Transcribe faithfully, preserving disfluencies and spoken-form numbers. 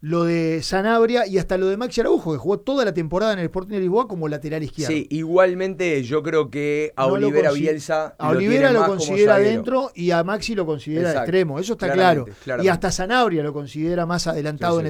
lo de Sanabria y hasta lo de Maxi Araujo, que jugó toda la temporada en el Sporting de Lisboa como lateral izquierdo. Sí, igualmente yo creo que a No Olivera lo consi- Bielsa a lo Olivera tiene lo más como considera zaguero. dentro y a Maxi lo considera Exacto. extremo, eso está Claramente, claro. claramente. Y hasta Sanabria lo considera más adelantado Sí, sí. en